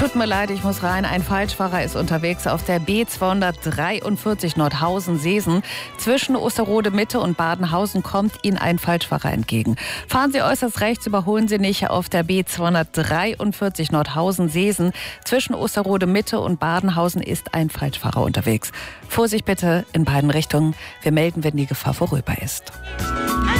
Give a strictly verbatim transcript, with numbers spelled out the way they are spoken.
Tut mir leid, ich muss rein. Ein Falschfahrer ist unterwegs auf der B zweihundertdreiundvierzig Nordhausen-Seesen. Zwischen Osterode Mitte und Badenhausen kommt Ihnen ein Falschfahrer entgegen. Fahren Sie äußerst rechts, überholen Sie nicht auf der B zweihundertdreiundvierzig Nordhausen-Seesen. Zwischen Osterode Mitte und Badenhausen ist ein Falschfahrer unterwegs. Vorsicht bitte in beiden Richtungen. Wir melden, wenn die Gefahr vorüber ist.